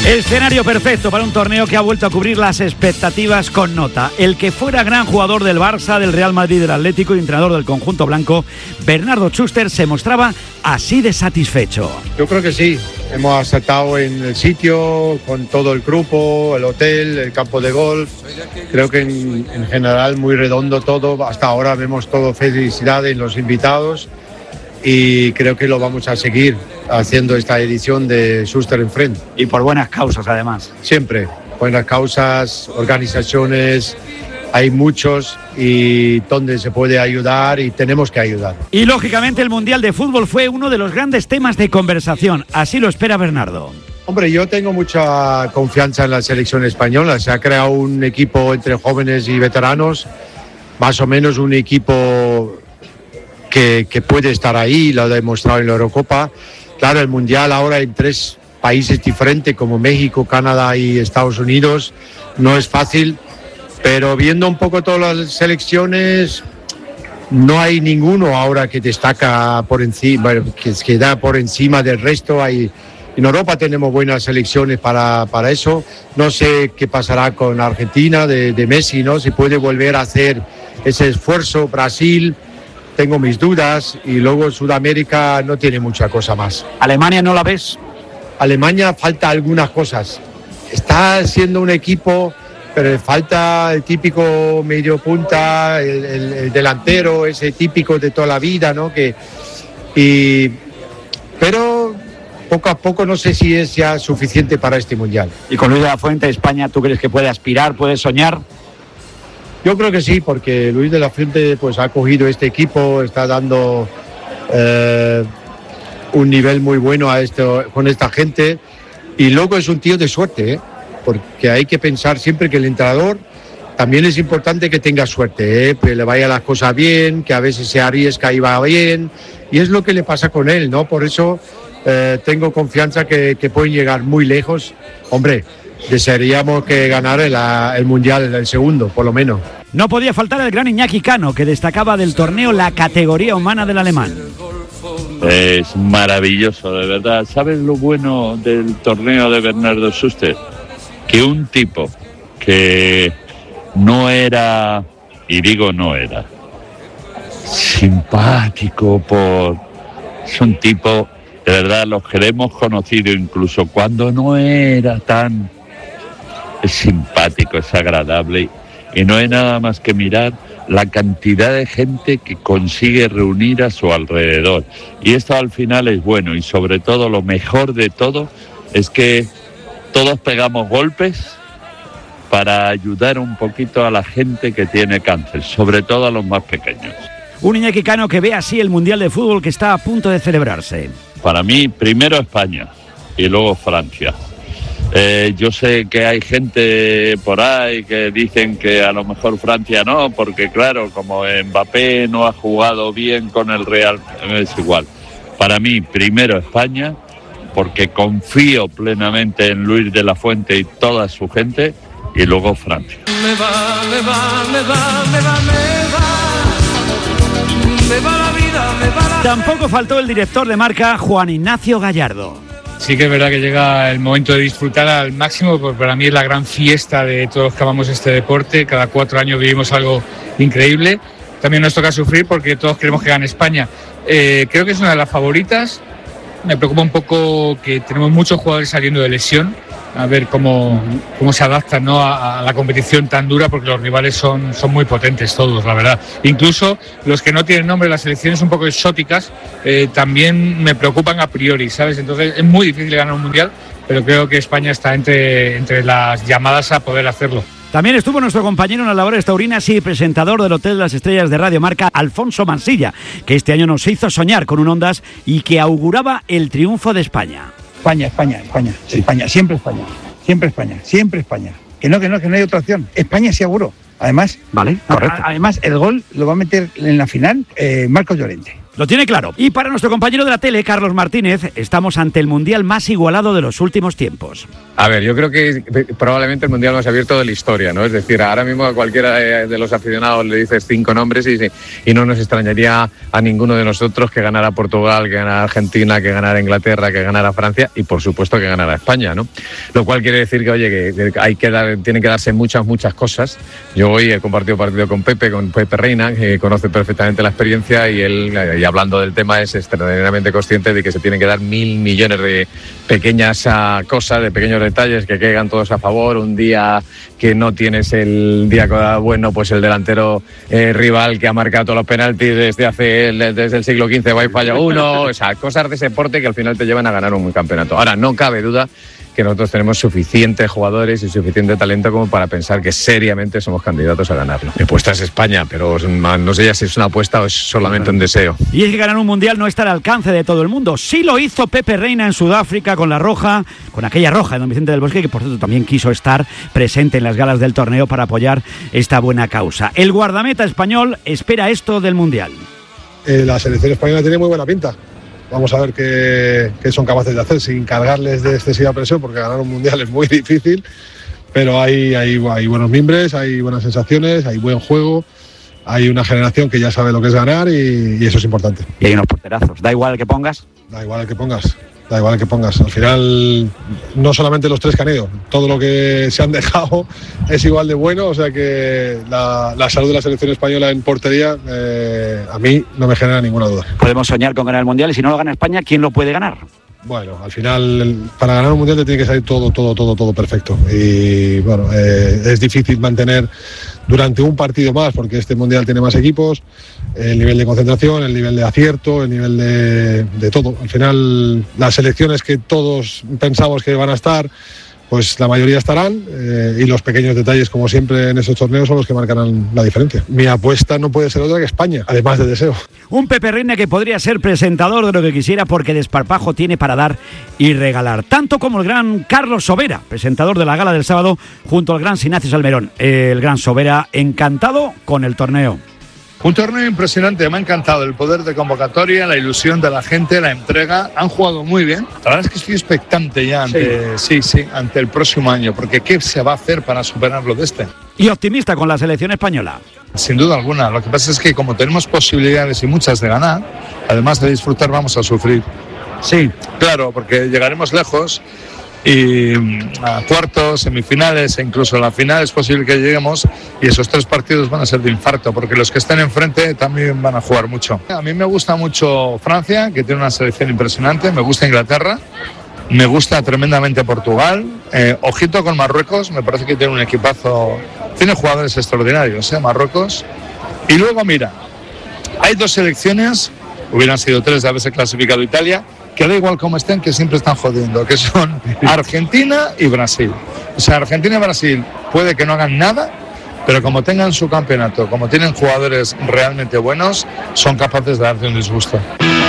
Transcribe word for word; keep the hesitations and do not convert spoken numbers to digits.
Escenario perfecto para un torneo que ha vuelto a cubrir las expectativas con nota. El que fuera gran jugador del Barça, del Real Madrid, del Atlético y entrenador del conjunto blanco, Bernardo Schuster, se mostraba así de satisfecho. Yo creo que sí, hemos acertado en el sitio, con todo el grupo, el hotel, el campo de golf. Creo que en, en general muy redondo todo. Hasta ahora vemos todo felicidad en los invitados y creo que lo vamos a seguir haciendo esta edición de Schuster en Frente. Y por buenas causas, además. Siempre, buenas causas, organizaciones, hay muchos y donde se puede ayudar y tenemos que ayudar. Y lógicamente el Mundial de Fútbol fue uno de los grandes temas de conversación, así lo espera Bernardo. Hombre, yo tengo mucha confianza en la selección española, se ha creado un equipo entre jóvenes y veteranos, más o menos un equipo que, que puede estar ahí, lo ha demostrado en la Eurocopa. Claro, el Mundial ahora en tres países diferentes como México, Canadá y Estados Unidos no es fácil, pero viendo un poco todas las selecciones no hay ninguno ahora que destaca por encima, que, que da por encima del resto. Hay, en Europa tenemos buenas selecciones para, para eso. No sé qué pasará con Argentina de, de Messi, ¿no? Si puede volver a hacer ese esfuerzo. Brasil, tengo mis dudas, y luego Sudamérica no tiene mucha cosa más. ¿Alemania no la ves? Alemania falta algunas cosas. Está siendo un equipo, pero le falta el típico medio punta, el, el, el delantero, ese típico de toda la vida, ¿no? Que, y, pero poco a poco no sé si es ya suficiente para este Mundial. ¿Y con Luis de la Fuente, España, tú crees que puede aspirar, puede soñar? Yo creo que sí, porque Luis de la Fuente pues, ha cogido este equipo, está dando eh, un nivel muy bueno a esto, con esta gente, y luego es un tío de suerte, ¿eh? Porque hay que pensar siempre que el entrenador también es importante que tenga suerte, ¿eh? Que le vaya las cosas bien, que a veces se arriesga y va bien, y es lo que le pasa con él, ¿no? Por eso eh, tengo confianza que, que pueden llegar muy lejos. Hombre, desearíamos que ganara el, el Mundial, el segundo, por lo menos. No podía faltar el gran Iñaki Cano, que destacaba del torneo la categoría humana del alemán. Es maravilloso, de verdad. ¿Sabes lo bueno del torneo de Bernardo Schuster? Que un tipo que no era, y digo no era, simpático, por es un tipo, de verdad, los que le hemos conocido incluso cuando no era tan, es simpático, es agradable, y no hay nada más que mirar la cantidad de gente que consigue reunir a su alrededor. Y esto al final es bueno, y sobre todo lo mejor de todo es que todos pegamos golpes para ayudar un poquito a la gente que tiene cáncer, sobre todo a los más pequeños. Un Iñaki Cano que ve así el Mundial de Fútbol que está a punto de celebrarse. Para mí, primero España y luego Francia. Eh, yo sé que hay gente por ahí que dicen que a lo mejor Francia no, porque claro, como Mbappé no ha jugado bien con el Real, es igual. Para mí, primero España, porque confío plenamente en Luis de la Fuente y toda su gente, y luego Francia. Me va, me va, me va, me va, me va, me va la vida, me va la... Tampoco faltó el director de marca, Juan Ignacio Gallardo. Sí que es verdad que llega el momento de disfrutar al máximo, porque para mí es la gran fiesta de todos los que amamos este deporte. Cada cuatro años vivimos algo increíble. También nos toca sufrir porque todos queremos que gane España. Eh, creo que es una de las favoritas. Me preocupa un poco que tenemos muchos jugadores saliendo de lesión, a ver cómo, cómo se adaptan, ¿no? a, a la competición tan dura, porque los rivales son, son muy potentes todos, la verdad. Incluso los que no tienen nombre, las selecciones un poco exóticas, eh, también me preocupan a priori, ¿sabes? Entonces es muy difícil ganar un mundial, pero creo que España está entre, entre las llamadas a poder hacerlo. También estuvo nuestro compañero en las labores taurinas y presentador del Hotel de las Estrellas de Radio Marca, Alfonso Mansilla, que este año nos hizo soñar con un Ondas y que auguraba el triunfo de España. España, España, España, sí. España, siempre España, siempre España, siempre España. Que no, que no, que no hay otra opción. España seguro. Además, vale, correcto. A, además el gol lo va a meter en la final eh, Marcos Llorente. Lo tiene claro. Y para nuestro compañero de la tele, Carlos Martínez, estamos ante el Mundial más igualado de los últimos tiempos. A ver, yo creo que probablemente el Mundial más abierto de la historia, ¿no? Es decir, ahora mismo a cualquiera de los aficionados le dices cinco nombres y, y no nos extrañaría a ninguno de nosotros que ganara Portugal, que ganara Argentina, que ganara Inglaterra, que ganara Francia y por supuesto que ganara España, ¿no? Lo cual quiere decir que, oye, que, que hay que dar, tienen que darse muchas, muchas cosas. Yo hoy he compartido partido con Pepe, con Pepe Reina, que conoce perfectamente la experiencia y él, y hablando del tema, es extraordinariamente consciente de que se tienen que dar mil millones de pequeñas uh, cosas, de pequeños detalles que caigan todos a favor. Un día que no tienes el día bueno, pues el delantero eh, rival que ha marcado todos los penaltis desde hace desde el siglo quince va y falla uno, o sea, cosas de ese porte que al final te llevan a ganar un campeonato. Ahora, no cabe duda que nosotros tenemos suficientes jugadores y suficiente talento como para pensar que seriamente somos candidatos a ganarlo. Mi apuesta es España, pero no sé ya si es una apuesta o es solamente un deseo. Y es que ganar un mundial no está al alcance de todo el mundo. Sí lo hizo Pepe Reina en Sudáfrica con la Roja, con aquella Roja de Don Vicente del Bosque, que por cierto también quiso estar presente en las galas del torneo para apoyar esta buena causa. El guardameta español espera esto del mundial. Eh, la selección española tiene muy buena pinta. Vamos a ver qué, qué son capaces de hacer sin cargarles de excesiva presión, porque ganar un mundial es muy difícil, pero hay, hay, hay buenos mimbres, hay buenas sensaciones, hay buen juego, hay una generación que ya sabe lo que es ganar y, y eso es importante. Y hay unos porterazos, ¿da igual el que pongas? Da igual el que pongas, da igual el que pongas. Al final, no solamente los tres que han ido, todo lo que se han dejado es igual de bueno, o sea que la, la salud de la selección española en portería eh, a mí no me genera ninguna duda. Podemos soñar con ganar el mundial y si no lo gana España, ¿quién lo puede ganar? Bueno, al final, para ganar un mundial te tiene que salir todo, todo, todo, todo perfecto. Y bueno, eh, es difícil mantener durante un partido más, porque este mundial tiene más equipos, el nivel de concentración, el nivel de acierto, el nivel de, de todo. Al final, las selecciones que todos pensamos que van a estar, pues la mayoría estarán eh, y los pequeños detalles, como siempre en esos torneos, son los que marcarán la diferencia. Mi apuesta no puede ser otra que España, además de deseo. Un Pepe Reina que podría ser presentador de lo que quisiera porque desparpajo tiene para dar y regalar, tanto como el gran Carlos Sobera, presentador de la gala del sábado junto al gran Ignacio Salmerón. El gran Sobera encantado con el torneo. Un torneo impresionante, me ha encantado el poder de convocatoria, la ilusión de la gente, la entrega. Han jugado muy bien. La verdad es que estoy expectante ya ante, sí. Sí, sí, ante el próximo año, porque ¿qué se va a hacer para superarlo de este? Y optimista con la selección española. Sin duda alguna. Lo que pasa es que como tenemos posibilidades y muchas de ganar, además de disfrutar vamos a sufrir. Sí. Claro, porque llegaremos lejos. Y a cuartos, semifinales e incluso a la final es posible que lleguemos y esos tres partidos van a ser de infarto porque los que estén enfrente también van a jugar mucho. A mí me gusta mucho Francia, que tiene una selección impresionante, me gusta Inglaterra, me gusta tremendamente Portugal, eh, ojito con Marruecos, me parece que tiene un equipazo, tiene jugadores extraordinarios, ¿eh? Marruecos. Y luego mira, hay dos selecciones, hubieran sido tres de haberse clasificado Italia, que da igual cómo estén, que siempre están jodiendo, que son Argentina y Brasil. O sea, Argentina y Brasil puede que no hagan nada, pero como tengan su campeonato, como tienen jugadores realmente buenos, son capaces de darte un disgusto.